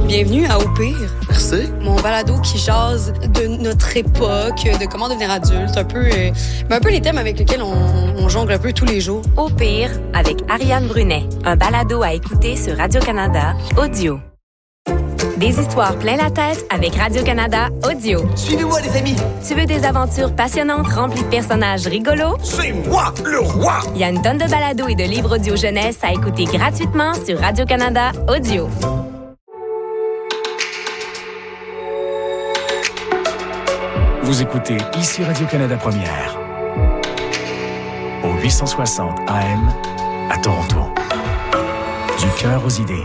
Bienvenue à Au Pire. Merci. Mon balado qui jase de notre époque, de comment devenir adulte, un peu les thèmes avec lesquels on jongle un peu tous les jours. Au Pire, avec Ariane Brunet, un balado à écouter sur Radio-Canada Audio. Des histoires plein la tête avec Radio-Canada Audio. Suivez-moi, les amis. Tu veux des aventures passionnantes remplies de personnages rigolos? C'est moi, le roi! Il y a une tonne de balados et de livres audio jeunesse à écouter gratuitement sur Radio-Canada Audio. Vous écoutez ici Radio-Canada Première, au 860 AM à Toronto. Du cœur aux idées.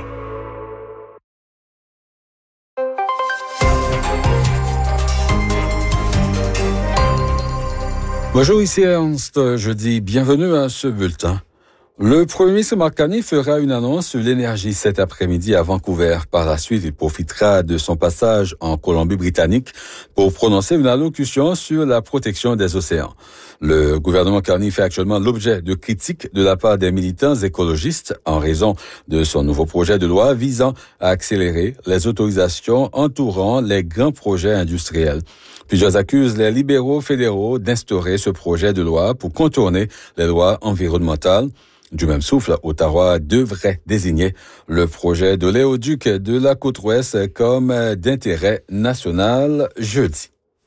Bonjour, ici Ernst. Je dis bienvenue à ce bulletin. Le premier ministre Mark Carney fera une annonce sur l'énergie cet après-midi à Vancouver. Par la suite, il profitera de son passage en Colombie-Britannique pour prononcer une allocution sur la protection des océans. Le gouvernement Carney fait actuellement l'objet de critiques de la part des militants écologistes en raison de son nouveau projet de loi visant à accélérer les autorisations entourant les grands projets industriels. Plusieurs accusent les libéraux fédéraux d'instaurer ce projet de loi pour contourner les lois environnementales. Du même souffle, Ottawa devrait désigner le projet de l'éoduc de la Côte-Ouest comme d'intérêt national jeudi.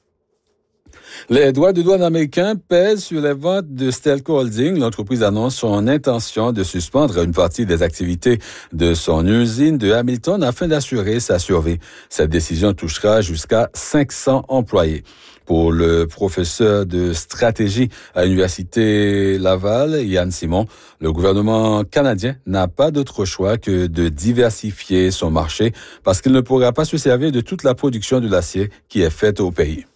Les droits de douane américains pèsent sur les ventes de Stelco Holdings. L'entreprise annonce son intention de suspendre une partie des activités de son usine de Hamilton afin d'assurer sa survie. Cette décision touchera jusqu'à 500 employés. Pour le professeur de stratégie à l'Université Laval, Yann Simon, le gouvernement canadien n'a pas d'autre choix que de diversifier son marché parce qu'il ne pourra pas se servir de toute la production de l'acier qui est faite au pays.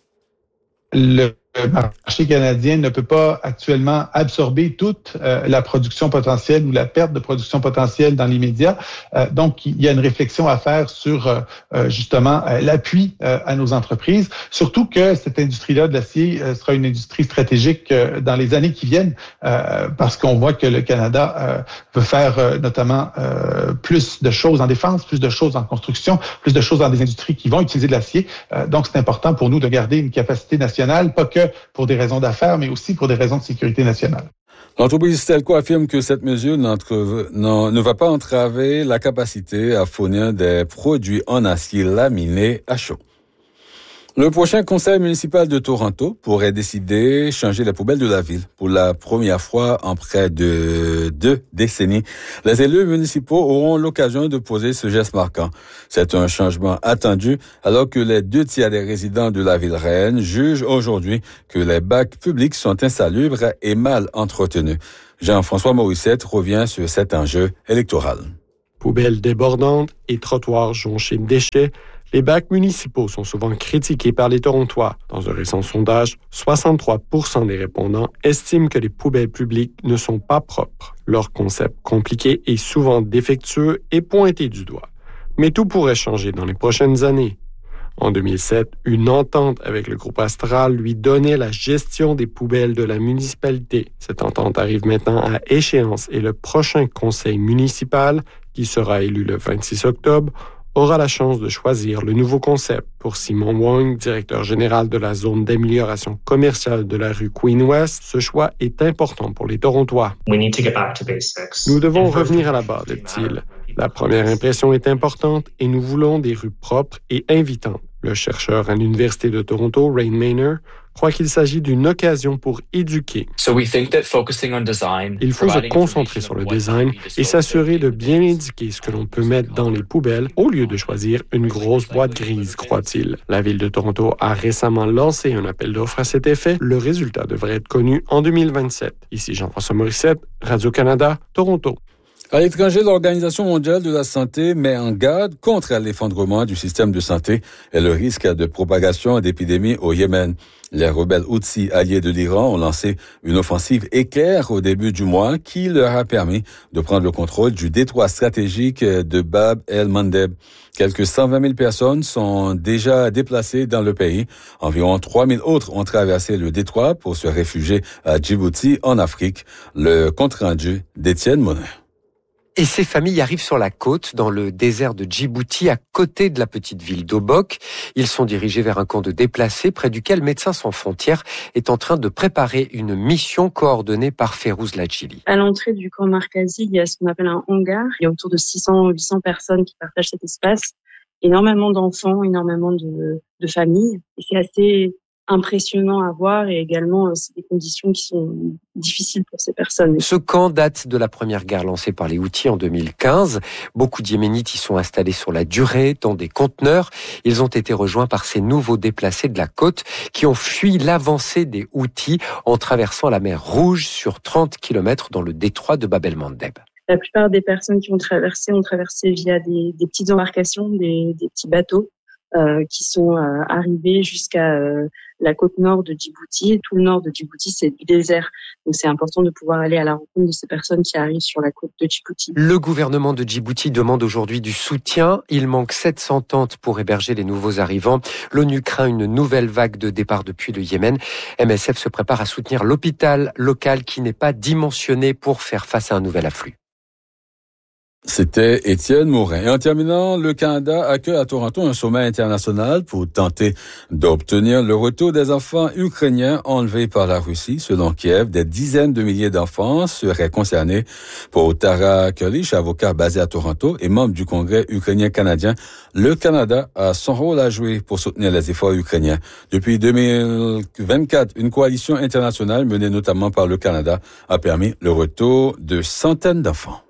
Le marché canadien ne peut pas actuellement absorber toute la production potentielle ou la perte de production potentielle dans l'immédiat. Donc, il y a une réflexion à faire sur justement l'appui à nos entreprises, surtout que cette industrie-là de l'acier sera une industrie stratégique dans les années qui viennent parce qu'on voit que le Canada veut faire notamment plus de choses en défense, plus de choses en construction, plus de choses dans des industries qui vont utiliser de l'acier. Donc, c'est important pour nous de garder une capacité nationale, pas que pour des raisons d'affaires, mais aussi pour des raisons de sécurité nationale. L'entreprise Stelco affirme que cette mesure ne va pas entraver la capacité à fournir des produits en acier laminé à chaud. Le prochain conseil municipal de Toronto pourrait décider de changer les poubelles de la ville. Pour la première fois en près de 2 décennies, les élus municipaux auront l'occasion de poser ce geste marquant. C'est un changement attendu alors que les 2 tiers des résidents de la ville reine jugent aujourd'hui que les bacs publics sont insalubres et mal entretenus. Jean-François Morissette revient sur cet enjeu électoral. Poubelles débordantes et trottoirs jonchés de déchets, les bacs municipaux sont souvent critiqués par les Torontois. Dans un récent sondage, 63% des répondants estiment que les poubelles publiques ne sont pas propres. Leur concept compliqué est souvent défectueux et pointé du doigt. Mais tout pourrait changer dans les prochaines années. En 2007, une entente avec le groupe Astral lui donnait la gestion des poubelles de la municipalité. Cette entente arrive maintenant à échéance et le prochain conseil municipal, qui sera élu le 26 octobre, aura la chance de choisir le nouveau concept. Pour Simon Wong, directeur général de la zone d'amélioration commerciale de la rue Queen West, ce choix est important pour les Torontois. Nous devons revenir à la base, dit-il. La première impression est importante et nous voulons des rues propres et invitantes. Le chercheur à l'Université de Toronto, Rain Maynard, croit qu'il s'agit d'une occasion pour éduquer. Il faut se concentrer sur le design et s'assurer de bien indiquer ce que l'on peut mettre dans les poubelles au lieu de choisir une grosse boîte grise, croit-il. La Ville de Toronto a récemment lancé un appel d'offres à cet effet. Le résultat devrait être connu en 2027. Ici Jean-François Morissette, Radio-Canada, Toronto. À l'étranger, l'Organisation mondiale de la santé met en garde contre l'effondrement du système de santé et le risque de propagation d'épidémies au Yémen. Les rebelles Houthis alliés de l'Iran ont lancé une offensive éclair au début du mois qui leur a permis de prendre le contrôle du détroit stratégique de Bab el-Mandeb. Quelques 120 000 personnes sont déjà déplacées dans le pays. Environ 3 000 autres ont traversé le détroit pour se réfugier à Djibouti, en Afrique. Le compte-rendu d'Étienne Monin. Et ces familles arrivent sur la côte, dans le désert de Djibouti, à côté de la petite ville d'Obok. Ils sont dirigés vers un camp de déplacés, près duquel Médecins sans frontières est en train de préparer une mission coordonnée par Férouz Ladjili. À l'entrée du camp Markazi, il y a ce qu'on appelle un hangar. Il y a autour de 600-800 personnes qui partagent cet espace. Énormément d'enfants, énormément de familles. Et c'est assez impressionnant à voir et également c'est des conditions qui sont difficiles pour ces personnes. Ce camp date de la première guerre lancée par les Houthis en 2015. Beaucoup d'Yéménites y sont installés sur la durée dans des conteneurs. Ils ont été rejoints par ces nouveaux déplacés de la côte qui ont fui l'avancée des Houthis en traversant la mer Rouge sur 30 km dans le détroit de Bab el-Mandeb. La plupart des personnes qui ont traversé via des petites embarcations, des petits bateaux. Qui sont arrivés jusqu'à la côte nord de Djibouti. Tout le nord de Djibouti, c'est du désert. Donc c'est important de pouvoir aller à la rencontre de ces personnes qui arrivent sur la côte de Djibouti. Le gouvernement de Djibouti demande aujourd'hui du soutien. Il manque 700 tentes pour héberger les nouveaux arrivants. L'ONU craint une nouvelle vague de départ depuis le Yémen. MSF se prépare à soutenir l'hôpital local qui n'est pas dimensionné pour faire face à un nouvel afflux. C'était Étienne Morin. Et en terminant, le Canada accueille à Toronto un sommet international pour tenter d'obtenir le retour des enfants ukrainiens enlevés par la Russie. Selon Kiev, des dizaines de milliers d'enfants seraient concernés. Pour Tara Kurlish, avocat basé à Toronto et membre du Congrès ukrainien-canadien, le Canada a son rôle à jouer pour soutenir les efforts ukrainiens. Depuis 2024, une coalition internationale menée notamment par le Canada a permis le retour de centaines d'enfants.